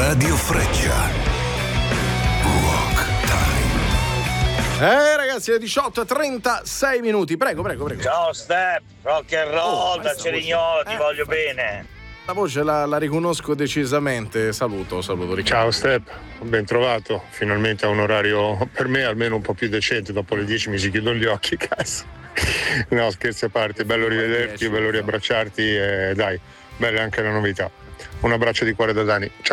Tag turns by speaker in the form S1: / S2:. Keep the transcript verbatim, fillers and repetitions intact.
S1: Radio Freccia. Rock Time.
S2: Eh ragazzi, le diciotto e trentasei minuti. Prego, prego, prego.
S3: Ciao Step, rock and roll
S2: Oh,
S3: da Cerignola, ti
S2: eh,
S3: voglio
S2: fa-
S3: bene.
S2: La voce la, la riconosco decisamente. Saluto, saluto Riccardo.
S4: Ciao Step, ben trovato. Finalmente a un orario per me almeno un po' più decente. Dopo le dieci mi si chiudono gli occhi, cazzo. No, scherzi a parte, bello rivederti, bello riabbracciarti e dai, bella anche la novità. Un abbraccio di cuore da Dani. Ciao.